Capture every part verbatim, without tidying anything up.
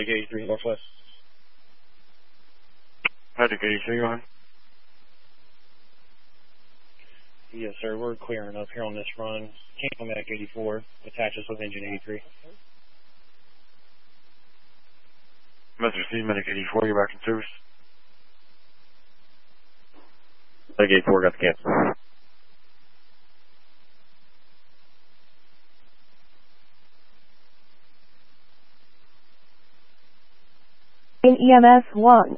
Medic eighty-three, Northwest. Medic eighty-three, on. Yes, sir. We're clearing up here on this run. Cancel Medic eighty-four. Attaches with engine eighty-three. Message received, Medic eighty-four, you're back in service. Medic eighty-four, got the cancel. E M S one.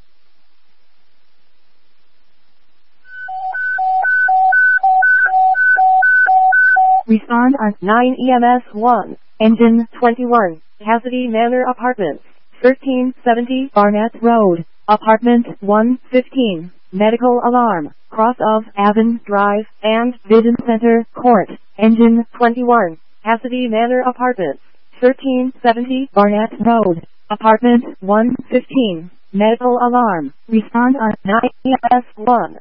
Respond on nine E M S one. Engine twenty-one. Cassidy Manor Apartments. thirteen seventy Barnett Road. Apartment one fifteen. Medical alarm. Cross of Avon Drive and Vision Center Court. Engine twenty-one. Cassidy Manor Apartments. thirteen seventy Barnett Road. Apartment one fifteen. Medical alarm. Respond on nine E M S one.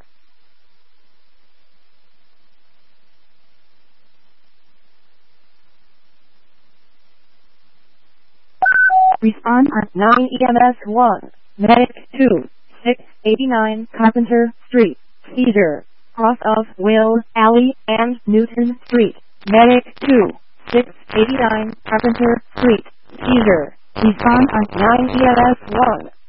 Respond on nine E M S one. Medic two. six eighty-nine Carpenter Street. Cedar. Cross of Will Alley and Newton Street. Medic two. six eighty-nine Carpenter Street. Cedar. Respond on nine E M S one.